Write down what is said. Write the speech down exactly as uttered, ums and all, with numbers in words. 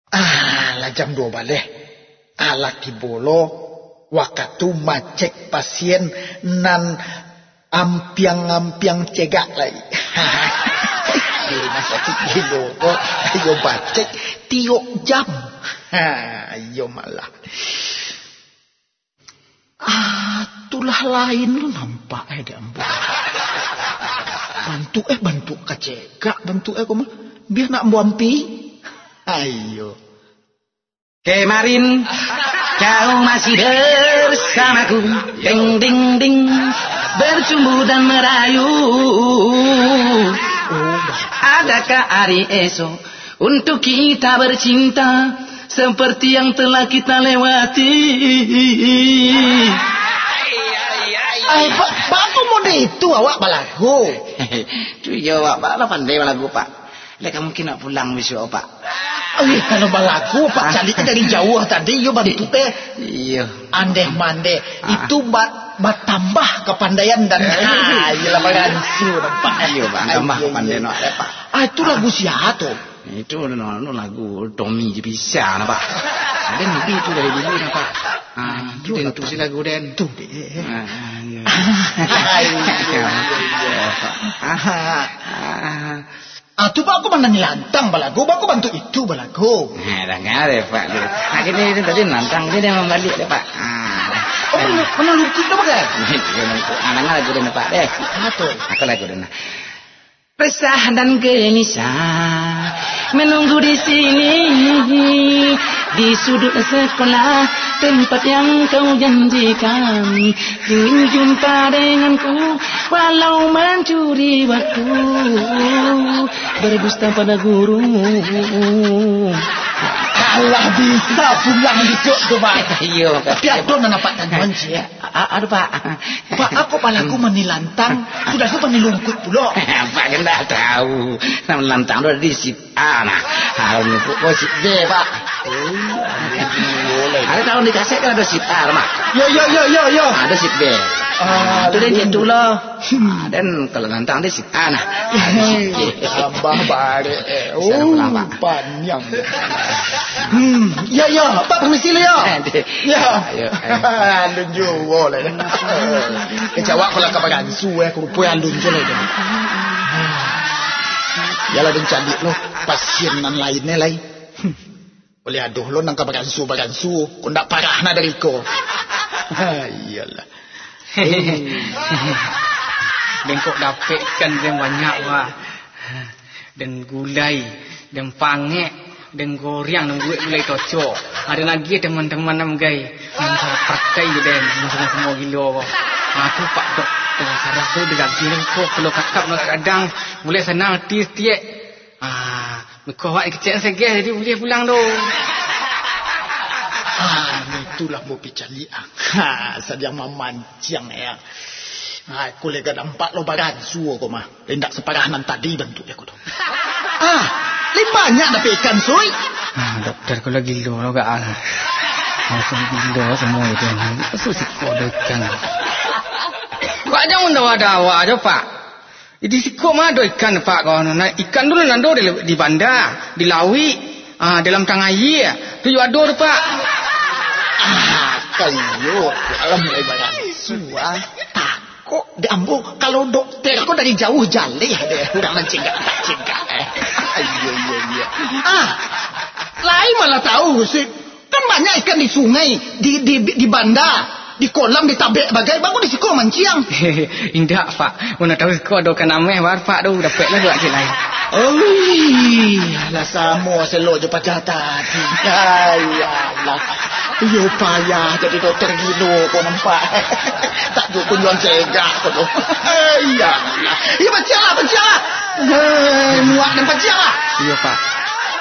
Ah, lah jam dua balik. Ala kibolo waktu macek pasien nan ampiang-ampiang cegak lagi. Di rumah sakit gilo kok ayo bacek tiok jam. Ha, ayo malah. Ah, tulah lain lu nampak eh di ambu. Bantu eh bantu kacegak, bantu eh koma biar nak buampi. Ayo. Kemarin kau masih bersamaku, ding ding ding, bercumbu dan merayu. Oh, adakah hari esok untuk kita bercinta seperti yang telah kita lewati? Ay, pak, pak aku mau itu awak balagu. Tu ya awak bala pandai balagu pak. Lek mungkin nak pulang besok pak. Oh, kalau balagu pak cari dari jauh tadi yo bantu teh. Iya. Andeh mande ah. Itu bat bat tambah kepandaian dan ah iyalah bagansu nampak. Iya pak tambah kepandaian nak pak. Ah itu lagu siapa tu? Itu no, no, lagu Tommy je bisa na pak. Ada ni itu dari dulu na pak. Ah, tu den tu si lagu den. Tu deh. Ah, ya. Ah, tu pak aku mana nilantang balagu, aku bantu itu balagu. Nah, dah ngare pak. Ah, ini tadi nantang dia dah membalik deh pak. Ah. Oh, mana lukis dah pakai? Anak lagu den pak deh. Ah tu. Aku lagu den. Resah dan gelisah menunggu di sini di sudut sekolah tempat yang kau janjikan, ingin jumpa denganku walau mencuri waktu, berdusta pada guru. Allah bisa pulang besok tu pak. Iya tapi ada nak nampak tanggungan je. Ada pak. Pak aku palaku menilantang sudah tu menilungkut pula. Pak kan tak tahu. Nama lantang tu ada di sit A nah. Harus nyebut kau sit B pak. Ada tahu di kaset kan ada sit A mak. Yo yo yo yo yo. Ada sit B. Ah, tu dia gitu lah. Dan kalau lantang dia sit A nah. Tambah balik. Oh, panjang. Hmm, ya ya, Pak permisi ya. Ya. Alun jual le. Kejawab kalau ka bagansu eh ku poi alun jual le. Ya lah den candi lo pasien nan lainnya lai. Boleh aduh lo nang ka bagansu bagansu, ku ndak parahna dari ko. Iyalah. Bengkok dapatkan yang banyak pak. Dan gulai, dan pangek, dan goreng, dan gue gulai tocok. Ada lagi teman-teman nam gay, yang saya pakai dan semua semua gilo. Aku pak dok, saya rasa dekat sini kok kalau kakak nak kadang boleh senang tiap-tiap. Ah, kau awak kecil saja jadi boleh pulang do. Ah, itulah mau bicara. Ha, sedang memancing ya. Ah, aku lega nampak lo bagansu kau mah. Tidak separah nan tadi bentuknya kau tu. Ah, lebih banyak dapat ikan soy. Ah, dokter kalau gilo lo gak ah. Langsung gilo semua itu. Pasal si kau ikan. Kau jangan dawa-dawa aja pak. Di siko mah ada ikan pak kau. Nah, ikan dulu nando di, di bandar, di lawi, ah dalam tang air. Tu ada tu pak. Ah, kayu. Alam mulai bagansu ah. Kok di ambo kalau dokter kok dari jauh jaleh deh udah mencegah tak cegah eh. Iya iya iya. Ah, lain malah tahu sih. Kan banyak ikan di sungai, di di di bandar, di kolam, di tabek bagai bagus di siko manciang. Indah pak, mana tahu kau ada kan ameh bar pak tu dapat lah buat je lain. Oh, lah samo selo je pajah tadi. Ayalah. Yo payah jadi dokter gilo kau nampak. Tak jauh jual cegah kau tu. Ayalah. Ya baca lah baca lah. Hei, muak dan baca lah. Iya pak.